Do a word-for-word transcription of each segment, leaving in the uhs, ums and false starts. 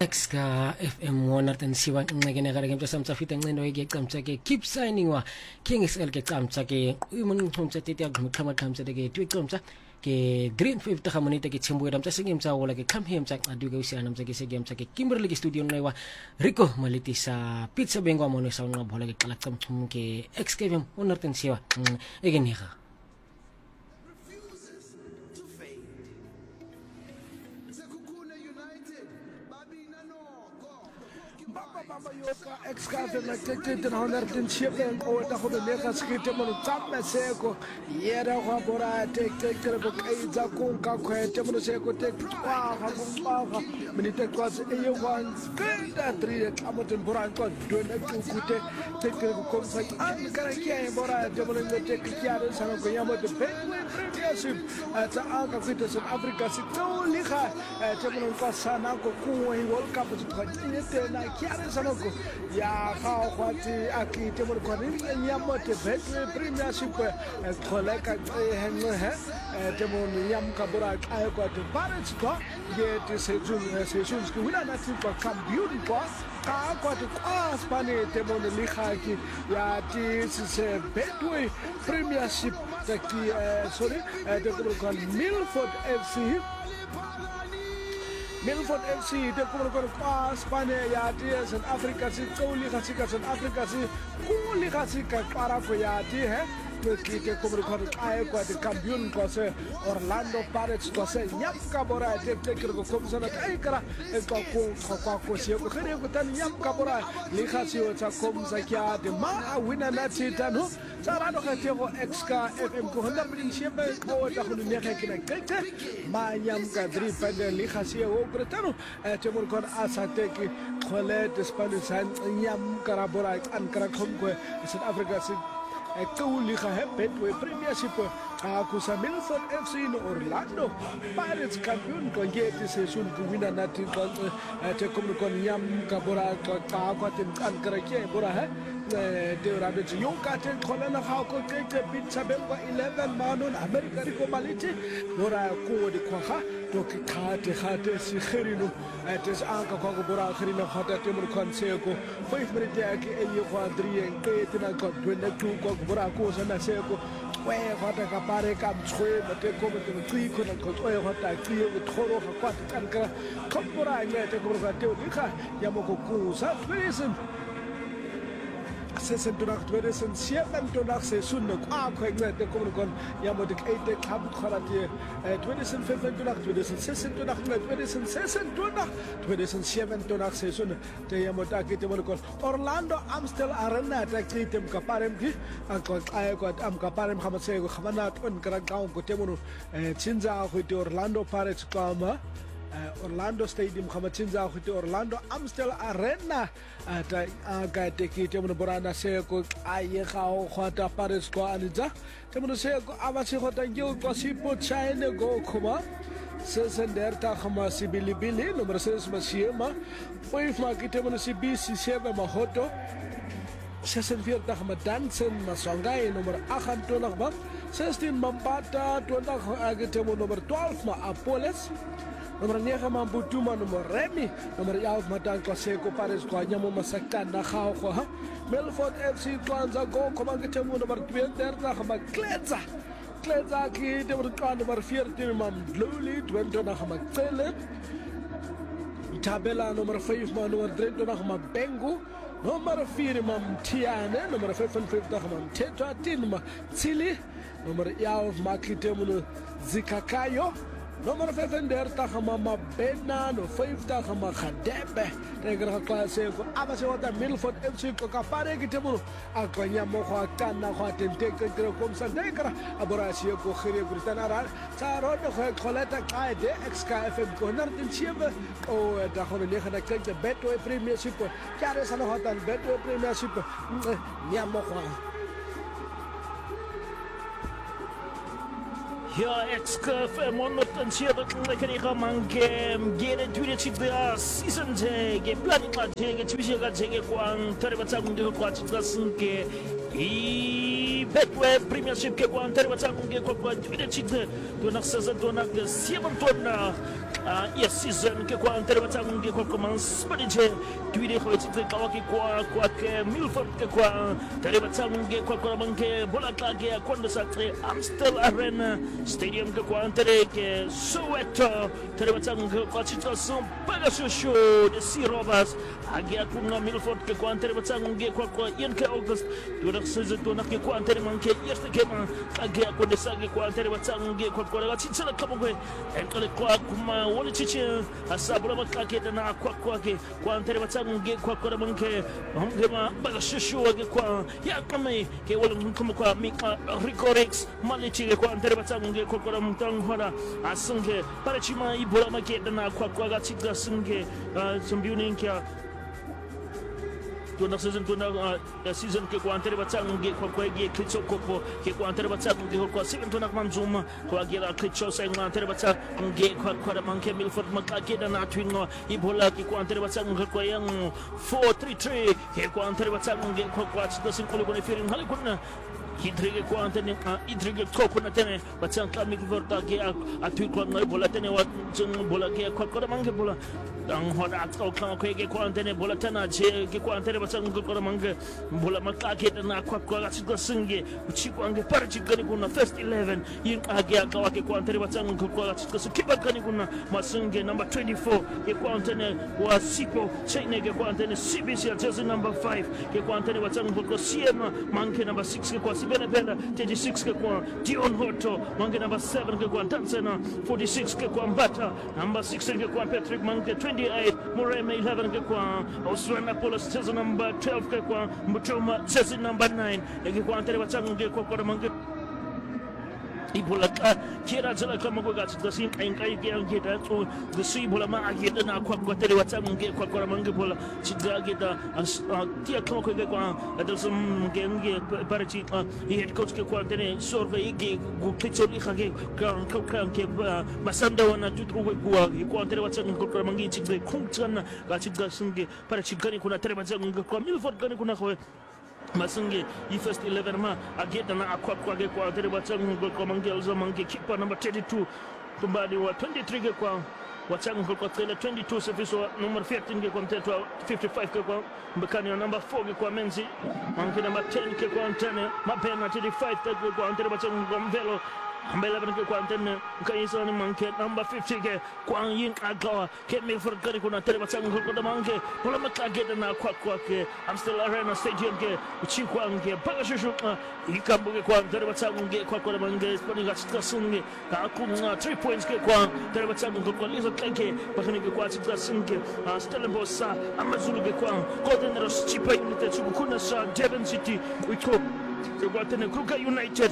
Exka F M one oh seven ngene gare ke mtsa mtsa fita ngene ke qamtsa ke keep signing wa King S L ke qamtsa ke umun qamtsa tete agum khama qamtsa ke twi qamtsa ke green fifty khamonite ke chimbu ramtsa singim tsa wala ke kham hem tsa adu ke usia namtsa ke segem tsa ke Kimberley ke studio naiwa Rico maliti sa pizza bengwa mono sa nga bhola ke qala qamthum ke X K F M one oh seven egenega Yoka excave na tekete na honar tin shepen o ta go le ga skite mo tsamma seko yera go bora tekete go kaiza ko ka khwete mo seko tekete kwa ga go mbaga minite kwa se e yo wan skita tri ka mo tin bora ko do na ku kute tekete go kom sai an kara kia bora de mo le tekete ya sa go ya mo de premiership ta aka fita South Africa se to liga te mo ko sana ko ku e world cup se ka te na kia sa go ya ga gwati akite mo ko ri ya mo te betwe premiership khole ka hengo he te mo yam ka bora ka ko te parents ko ye te se jun se jun ki wina na ti ko champion ko ka ko te kwa spane te mo le khaki ya ti se betwe premiership te ki sorry te ko ko Milford F C Milford F C te ko ko kwa Spane ya ti South Africa si tsoli ga sika South Africa si ko li ga sika para ko ya ti he ke ke ko ko ai ko te champion ko se Orlando Pirates ko se nyap ka bora te te ko ko so na kai kara ko ko ko ko si ko khere ko tan nyap ka bora li ga si o tsa ko mza kya de ma wina na ti tanu tsara do ga te go Xka F M ko honda bin shepe ko ta go ne ga kina kai ma nyam ka dri pa de li ga si o Bretano te mo ko asate ki khole de Spanish nyam kara bora an kara khom ko South Africa si Kauli ga betwe premiership aku sa Milford F C no Orlando Pirates champion ko ngeti season ku wina na ti ko te ko ko nyam ka bora ka ka ko tin kan kara ke bora he de rabe ti yo ka te ko na ha ko te te bit sabe ko eleven manon America ko maliti bora ko di ko ha to ki khate khate si kherino tes anka ko bora kherino khata te mo kon se ko five minutes ya ki e yo ko three en ke te na ko twenty-two ko bora ko sa na se ko we khata ka pare ka mtshwe mate ko mo te tsi ko na ko we khata ki yo thoro ga kwa kan ka ko bora ne te ko ga te o kha ya mo ko ku sa listen sesen to nak twede sen sieben to nak se sunne kwa ko ngene te ko kon ya mo de eight club kharati twede sen fifteen to nak twede sen sesen to nak twede sen sesen to nak twede sen seven to nak se sunne te ya mo ta ki te mo kon Orlando Amstel Arena ta ki te ka parem ki ko ay ko am ka parem khama se ko khana ton kra gaun ko te mo chinza ko te Orlando Pirates kama Orlando Stadium khamatsinza khute Orlando Amstel Arena ata ga tekite mo borana se ko aye ga o khata Paris ko anija te mo se ko abase khota ngeu ko sipo China go khoma se senderta khama sibilibili numero six masiema five ma kite mo si B C seven ma hoto sesenvierta khama dansen masongai numero eight to nak ba sixteen Mambata twenty agite mo numero twelve ma Apoles Nomor nine Mambutuma nomor Remy nomor twelve Matan Klaseko Paris kwa nyamo masakta na khao kwa Milford F C kwanza go koma ngitemu nomor twenty na khama Kletsa Kletsa ki nomor nomor fourteen Mam Bluli twenty na khama Tsele Tabela nomor five ma nomor three na khama Bengu nomor four Mam Tiane nomor fifteen na khama Teta tin ma Tsili nomor twelve makitemu Zikakayo Nomor fifteen der ta khama Mabena no five ta khama Khadebe tegra klase ko abase wata Milford F C ko ka pare ki temu akwanya mo ko kana ko tente ke ko kom sa tegra aborasi ko khire britanara tsaro de ko kholeta kaide Xka F M ko nar tin chiebe o ta khone le khana ke betwe premiership kare sa no hotel betwe premiership nya mo ko Ja, Xka F M one oh seven kaniga mangem gene twenty-six season ge plani ka ge twisha ka ge kwang tare ba tsang de kwa tsika sinke i Betway Premiership ke kwa antare watangu nge kwa kwa twide chite tuna season tuna ke seven tuna ya season ke kwa antare watangu nge kwa kwa spinach twide kwa chite kwa kwa kwa ke Milford ke kwa tare watangu nge kwa kwa manke bola klage ya konda sakre Amstel Arena Stadium ke kwa antare ke Soweto tare watangu nge kwa chite son Pagashushu de Sea Rovers agia kuna Milford ke kwa antare watangu nge kwa kwa Ian ke August tuna season tuna ke kwa antare manke yerste kema kage akonde sage kwa antare watange kwa kwa la chichela kama kwe enkale kwa kuma wole chiche asabula makake na kwa kwa ke kwa antare watange kwa kwa manke ngema bagashushu wage kwa ya kama ke wole kuma kwa mika Ricorex malichi kwa antare watange kwa kwa mtangwana asunge parachima ibola make na kwa kwa ga chiga sunge sombiuni nkia tuna season tuna uh, season ke kwa antare batange kwa kwa ge klitso kopo ke kwa antare batange kwa seven tuna manzuma kwa ge la klitso sa kwa antare batange kwa kwa manke Milford makake na twingo ibola ke kwa antare batange kwa yang four three three ke kwa antare batange kwa kwa tsito kule kule firin hali kuna Idrige kwa antene idrige kopo na tene batanka Milford ke atwi kwa bola tene wa bola ke kwa kwa manke bola dang hoda atau kau ke kwa antene bola tana je ke kwa antene batang ko mangi bola makake na kwa kwa siko singe uchiko ange parchi gani kuna first eleven yin age akawa ke kwa antene batang ko kwa siko sikiba gani kuna masinge number twenty-four ke kwa antene wa sipo chaine ke kwa antene C B C jersey number five ke kwa antene batang ko siema manke number six ke kwa sibena bela thirty-six ke kwa Dion Hoto manke number seven ke kwa Tansena forty-six ke kwa Mbata number six ke kwa Patrick manke twenty-eight Mureme eleven ke kwa Australia Police jersey number twelve ke kwa Mutuma jersey number nine ke kwa antene batang ke kwa kwa manke ibola kira zala kama kwa gati sin enkai ke ange da to the sea bola ma age da na kwa kwa tele wata munge kwa kwa mange bola chiga age da tia kama kwa kwa da some nge nge parati i head coach ke kwa tele survey ige gu kicho li khage kan kan ke masanda wana tutru kwa kwa tele wata kwa kwa mange chiga kunchana ga chiga singe parati gani kuna tele wata kwa Milford gani kuna kwa masinge i first eleven ma ageta na akwa kwa ge kwa tere batang kwa mangi alza mangi keeper number thirty-two tumbadi wa twenty-three ge kwa watang kwa tele twenty-two service wa number fifteen ge kwa mteto fifty-five ge kwa mbakani wa number four ge kwa Menzi mangi number ten ge kwa Antene mapena thirty-five ge kwa tere batang kwa Mvelo number eleven ke kwa Antene kaisa ni manke number fifty ke kwa yin agawa ke Milford gani kuna tere batang kwa mangi pola makageta na kwa kwa ke Amstel Arena Stadium ke uchikwa nge Pagashushu ikambuke kwa tere batang nge kwa kwa mangi spani ga tsasunge ka kuma three points ke kwa tere batang kwa lizo kake bakani ke kwa tsasunge Stellenbosch amazulu ke kwa Golden Rose chipa unite tsukuna sa Devon City wiko kwa tene Kruger United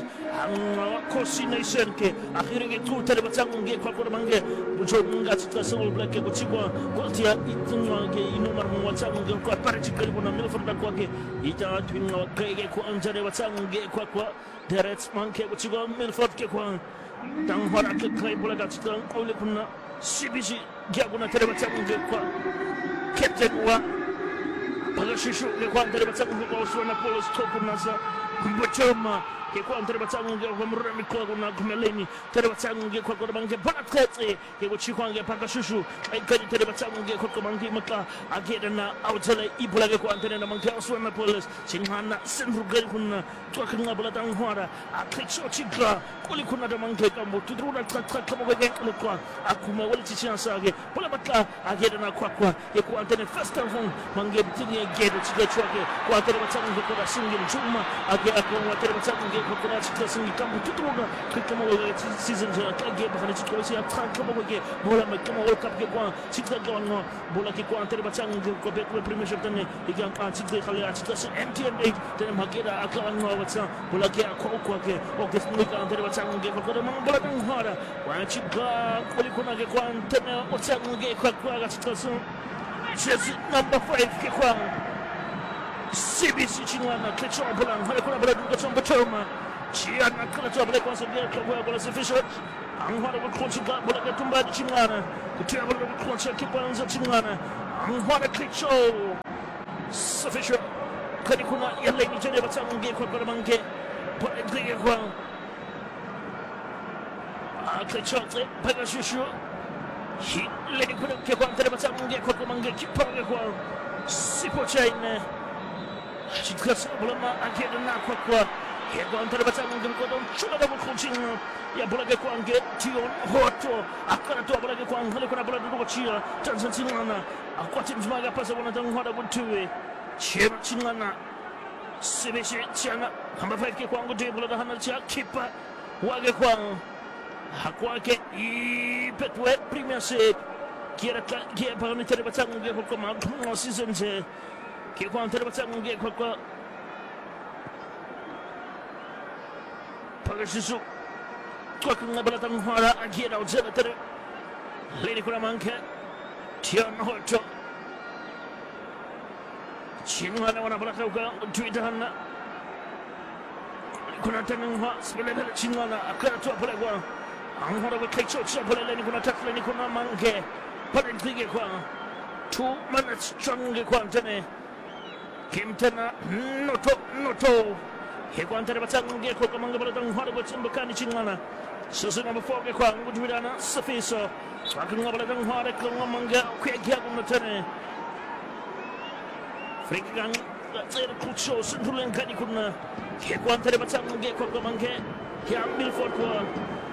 ang Kosi Nation ke akhire ke tu tere batang nge kwa kwa mangi bujo nga tsasunge black ke kuchikwa goltia itunwa ke inumar mwatang nge kwa parchi kali kuna Milford kwa ke ita twinga ke kwa anjare batang nge kwa kwa Derek manke kuchikwa Milford ke kwa tang hora ke kai bola ga tsang ole kuna C B C ya kuna tere batang nge kwa captain wa Pagashushu ke kwa tere batang nge kwa Australia Police tokunasa Mbuchoma ke kwa tere batang nge kwa Muremi kwa kuna kumeleni tere batang nge kwa kwa mangi balatse ke kuchikwa nge Pagashushu ai kadi tere batang nge kwa kwa mangi maka ageda na autala ibula ke kwa tere na mangi Australia Police singhana senru gari kuna twakanga balatang hora akricho chikra kuli kuna da mangi kambo tudruna kwa kama kwa gekle kwa akuma wali chichansa ge pola maka ageda na kwa kwa ke kwa tere first of all mangi bitini ageda chiga chwake kwa tere batang nge kwa singi mchuma age akwa tere batang nge kwa kuna chiga singi kambo tudruna kama wa season ja kage bahani chikwa si akran kama kwa ge bola kama World Cup ke kwa chiga gawango bola ke kwa tere batang nge kwa betwe premiership tane igam pa chiga khale chiga si M T N eight tane mageda akawango watsa bola ke akwa kwa ke oges nika tere batang nge kwa kwa bola ngora wa chiga kuli kuna ke kwa tane watsa nge kwa kwa chiga so jersey number five ke kwa C B C chingwana klecho bola hale kuna bola duka chomba choma chiana klecho bola kwa sabia kwa bola sufficient anghara kwa chiga bola ke tumba chingwana kutia bola kwa chaki kwanza chingwana anghara klecho sufficient kadi kuna yale ni jene batang nge kwa kwa mangi Patrick Kwang Aklechote Pagashushu He Lady Kwang Kwang Terebatang Kwang Mange Kipanga Kwang Sipo Chain Chikas Bulama Akeda Nakwa Here Kwang Terebatang Kwang Chula Double Coaching Ya Bulaga Kwang Get Tion Hoto Akara to Bulaga Kwang Halekona Bulaga Chia Johnson Sinana Aquatim Maga Pasavana Hada Wood Chim Chinana Sibishi Chana Hamba five Kwang Table the Hana Chia Kipa Waga Kwang Hakwake I Petwet Primacy Kira Kia Parameter Batang Get Hokoma seasons Kikwang Terbatang Get Hokwa Pagashisu Talking about them Hara Akira Observatory Lady Kuramanka Tion Hoto Chinwana wana Balaka Twitter Kunatan Spinella Chinwana Akara to Apolagua Anghora will take shots of Polani Kunata Nikuna Manke Patrick Kwang two minutes stronger Quantane Kimtana Noto Noto He wanted about Batang Get Kokamanga Horrible Timbakani Chinwana Susan number four Kwang would be done Safiso talking about the Hora Kumanga Quick Yabon Freaking that's a good show, Central and Canicuna. He wanted about some get Kokamanke. He am Milford one.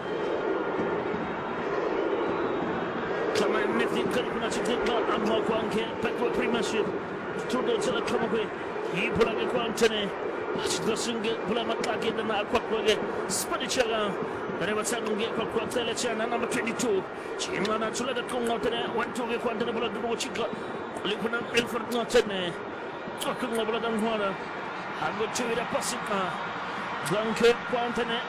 Come on, Nephi Canicuna, Chitka, and Mokanke, Petro Primacy. Two days at Kamake. He put a quantity. Chitka Pulamaki and Aquaque, Spanichaga. There was some get Kokwatelechan, number twenty-two. Chimana to let the Kunga, one to get quantity of the Chica. Lukuna Milford Notene. Talking about them water. I go to it a Pasika. Blanket Quantane.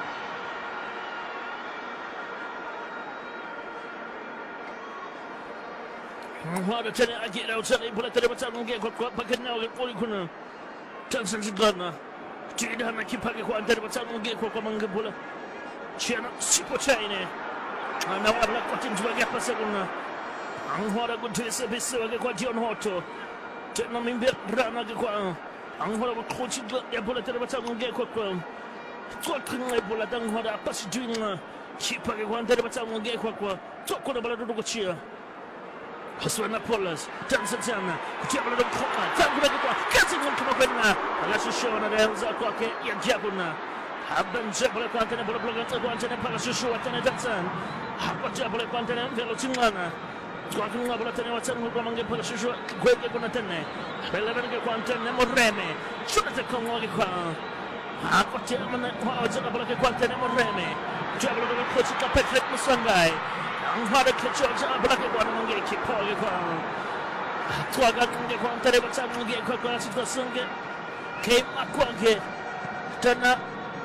Water Tenny, I get outside, but I tell you, get what Packet now get Polycuna. Johnson's Gunner. Chidana Kipaka Quantana, but I get Kokamanga Bulla. China, Sipo China. And now I'm not cutting to a gap a second. I'm what I go to a service, so I get what John Hoto. Namin Rana Gua, Anghora coaching the bullet of a tongue get quackram. Talking like Bulatang Hoda, Pass Junior, cheaper wanted about tongue get quackwa, talk about the Gochia. Hoswana Polas, Tanzana, Jabba of Koma, Tangra, Catching on Kumapena, unless you show on the Elza Quake, Yabuna. Have been Jabba Continent, Blogger, Wanted and Parashu at Tanzan. Have got Jabba Continent, Velotimana. Talking about the Watson who come and get Parashu, Quake Gunatene, Belaga Quantan, Moreme, should have come on the crown. I got German, Jabba Quantan, Moreme, Jabba of Coaching Patrick Musangai. I'm hard to catch up, Black one and get keep Paul Crown. Twagan get Quantan, but some get Quackras to the Sunga. Came Aquanke, turn up.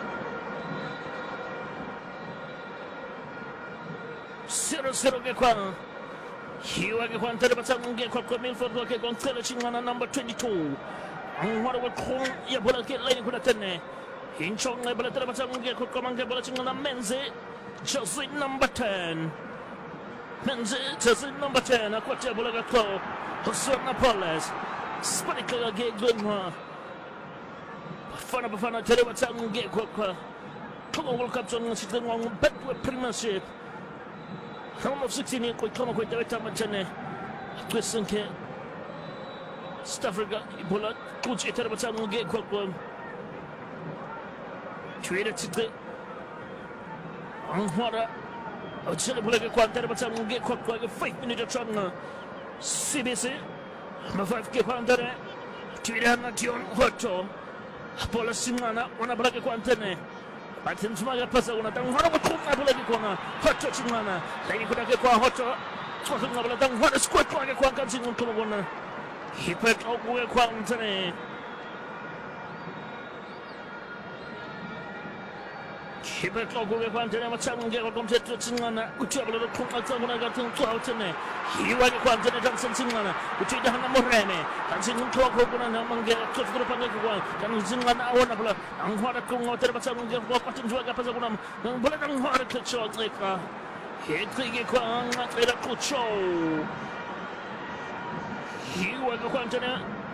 Zero zero get Quan. Here I wanted about some get Quackramil for Rocket Gonzalez on number twenty-two. And what would call Yabola get Lady Kulatene. In Chong, I believe about some get Quackramanga Bolaching on a Menze. Josie number ten. Menze, Josie number ten. A Quatabolaga Claw. Hosana Poles. Spanica get good one. Fun of a fun, I tell you what some get Quackra. Come on, World Cup on the system on bet with Primacy. Come of sixteen years, come up with the time of Jenny. Twist Stafford Bullet, Coach Eterbasan will get Quackram. Tweeted today. On water. I'll tell you what I got Eterbasan will get Quackram. Five minutes of trouble. C B C. My five keep under it. Tweeted Nation Hoto. Apollo Simana, one of Black Quantene. I think Smaga Pasa on a down. What about Coca-Cola? Hot touching mana. Lady could get Hoto. Talking about them. What a squad like a Quackam on Colonna. He put up with Quantene. He put up with Quantene. What's happening? Get up to Singana. Good job of the Coca-Cola when I got to Quantene. He was a Quantene Johnson Singana. Which is the Hannah Morene. And singing Coca-Cola among the Coca-Cola Panaguan. And Singana Awanabla. And what a Congo Terbasan get walked into a Capazagunam. And what a hard to show like a hit. He can't let a good show. He was a Quantene.